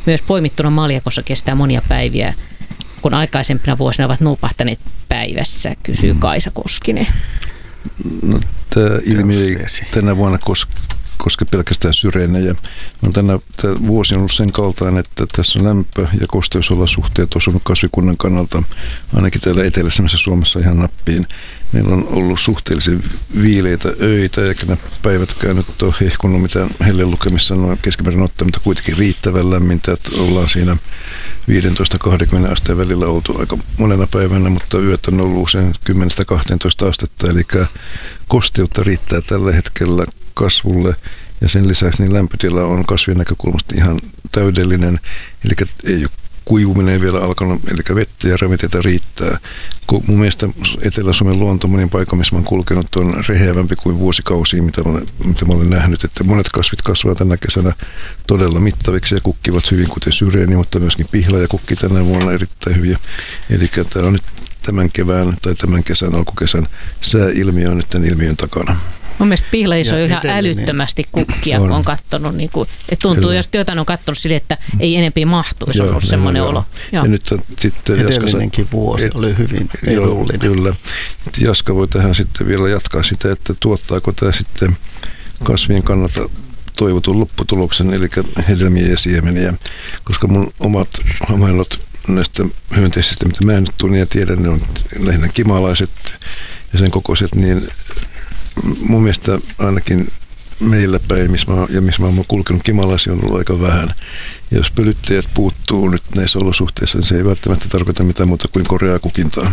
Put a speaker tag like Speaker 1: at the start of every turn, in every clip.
Speaker 1: myös poimittuna maljakossa kestää monia päiviä, kun aikaisempina vuosina ovat nupahtaneet päivässä, kysyy Kaisa Koskinen.
Speaker 2: No, tämä ilmiö ei tänä vuonna koske pelkästään syreenejä. Tämä vuosi on ollut sen kaltainen, että tässä on lämpö- ja kosteusolosuhteet osunut kasvikunnan kannalta, ainakin täällä eteläisemmässä Suomessa ihan nappiin. Meillä on ollut suhteellisen viileitä öitä, eikä ne päivätkään nyt ole hehkunut mitään hellelukemissa noin keskimäärin ottaen, mutta kuitenkin riittävän lämmintä, että ollaan siinä 15-20 asteen välillä oltu aika monena päivänä, mutta yöt on ollut usein 10-12 astetta, eli kosteutta riittää tällä hetkellä kasvulle, ja sen lisäksi niin lämpötila on kasvien näkökulmasta ihan täydellinen, eli ei ole kuivuminen vielä alkanut, eli vettä ja ravinteita riittää. Mun mielestä Etelä-Suomen luonto monin paikka, missä mä oon kulkenut, on reheävämpi kuin vuosikausia, mitä mä olen nähnyt. Että monet kasvit kasvavat tänä kesänä todella mittaviksi ja kukkivat hyvin, kuten syreeni, mutta myöskin pihla ja kukki tänä vuonna erittäin hyviä. Eli tämä on nyt tämän kevään tai tämän kesän, alkukesän sääilmiö on nyt tämän ilmiön takana.
Speaker 1: Mun mielestä pihlaissa on ihan älyttömästi kukkia, kun on katsonut. Niin kuin, että tuntuu, jos jotain on katsonut sille, että ei enempi mahtuisi, on ollut semmoinen olo.
Speaker 2: Ja nyt sitten
Speaker 3: edellinenkin vuosi oli hyvin edullinen.
Speaker 2: Kyllä. Jaska voi tähän sitten vielä jatkaa sitä, että tuottaako tämä sitten kasvien kannalta toivotun lopputuloksen, eli hedelmiä ja siemeniä. Koska mun omat havainnot näistä hyönteisistä, mitä mä en nyt tunne ja tiedän, ne on lähinnä kimalaiset ja sen kokoiset, niin mun mielestä ainakin meillä päin, missä mä oon kulkenut, kimalaisia on ollut aika vähän. Ja jos pölyttäjät puuttuu nyt näissä olosuhteissa, niin se ei välttämättä tarkoita mitään muuta kuin koreaa kukintaa.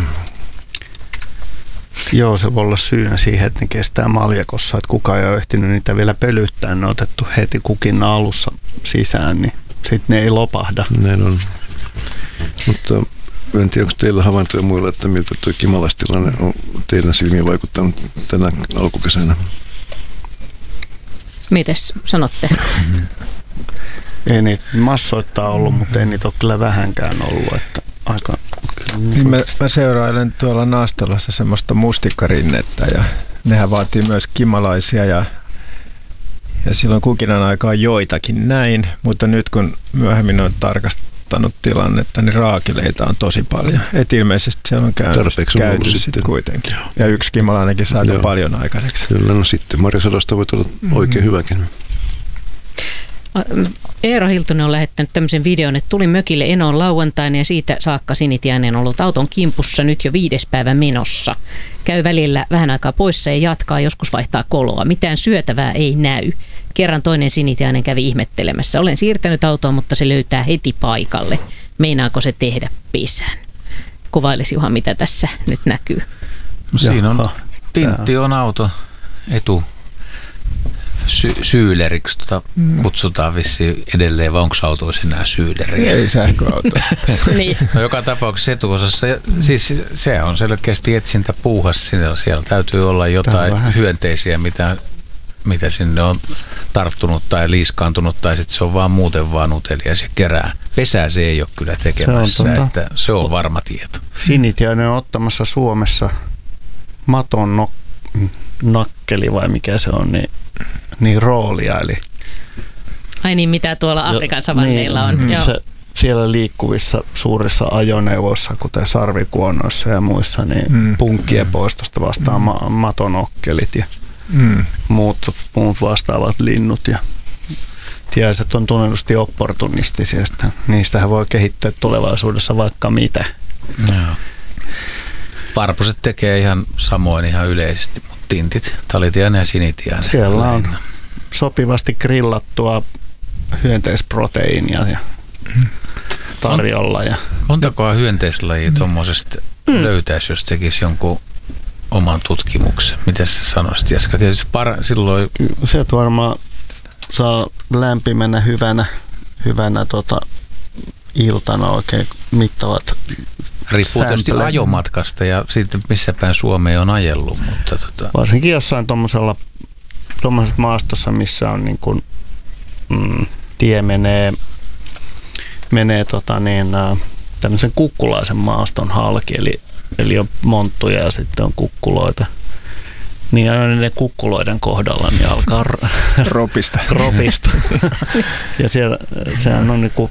Speaker 3: Joo, se voi olla syynä siihen, että ne kestää maljakossa, että kukaan ei ole ehtinyt niitä vielä pölyttää. Ne on otettu heti kukinnan alussa sisään, niin sitten ne ei lopahda.
Speaker 2: Näin on. Mutta en tiedä, onko teillä havaintoja muilla, että miltä tuo kimalaistilanne on teidän silmiin vaikuttanut tänä alkukesänä?
Speaker 1: Mites sanotte?
Speaker 3: Ei niitä massoittaa ollut, mutta ei niitä ole kyllä vähänkään ollut. Että aika,
Speaker 4: niin mä seurailen tuolla Naastolassa semmoista mustikkarinnettä ja nehän vaatii myös kimalaisia ja silloin kukinan aikaa joitakin näin, mutta nyt kun myöhemmin on tarkastanut tilannetta, niin raakileita on tosi paljon. Et ilmeisesti siellä on käynyt sitten kuitenkin. Ja yksi kimalainenkin saa paljon aikaiseksi.
Speaker 2: Kyllä, no sitten marjasadosta voi olla oikein hyväkin.
Speaker 1: Eero Hiltunen on lähettänyt tämmöisen videon, että tuli mökille Enoon lauantaina ja siitä saakka Sinitiainen on ollut auton kimpussa nyt jo 5. päivä menossa. Käy välillä vähän aikaa poissa ja jatkaa, joskus vaihtaa koloa. Mitään syötävää ei näy. Kerran toinen Sinitiainen kävi ihmettelemässä. Olen siirtänyt autoa, mutta se löytää heti paikalle. Meinaako se tehdä pesän? Kuvailisi Juha, mitä tässä nyt näkyy.
Speaker 5: No, siinä on, Pintti on auto syyleriksi kutsutaan vissiin edelleen, vai onko autoissa enää syyleriä?
Speaker 4: Ei sähköauto.
Speaker 1: Niin.
Speaker 5: No, joka tapauksessa etuosassa, siis se on selkeästi etsintä puuhas, siellä täytyy olla jotain hyönteisiä, mitä sinne on tarttunut tai liiskaantunut, tai sitten se on vaan muuten vaan utelias ja kerää. Pesää se ei ole kyllä tekemässä, että se on varma tieto.
Speaker 3: Sinitiainen on ottamassa Suomessa maton nakkeli vai mikä se on, niin roolia. Eli
Speaker 1: ai niin, mitä tuolla Afrikan savanneilla on. Joo.
Speaker 3: Se, siellä liikkuvissa suurissa ajoneuvoissa, kuten sarvikuonoissa ja muissa, niin punkkien poistosta vastaa matonokkelit ja muut vastaavat linnut. Ja tiaiset on tunnetusti opportunistisia, niistähän voi kehittyä tulevaisuudessa vaikka mitä.
Speaker 5: No. Varpuset tekee ihan samoin ihan yleisesti, mutta tintit, talitiainen ja sinitiainen.
Speaker 3: Siellä on sopivasti grillattua hyönteisproteiinia ja tarjolla.
Speaker 5: Montakohan hyönteislajia tuommoisesta löytäisi, jos tekisi jonkun oman tutkimuksen? Miten sä sanoisit, Jaska? Silloin
Speaker 3: se varmaan saa lämpimänä hyvänä iltana oikein mittavat.
Speaker 5: Riippuu tietysti ajomatkasta ja siitä, missä päin Suomeen on ajellut. Mutta
Speaker 3: varsinkin jossain tuommoisessa maastossa, missä on niin kuin, tie menee tämmöisen kukkulaisen maaston halki, eli on monttuja ja sitten on kukkuloita. Niin aina niiden kukkuloiden kohdalla niin alkaa
Speaker 4: ropista.
Speaker 3: Ja sehän on niin kuin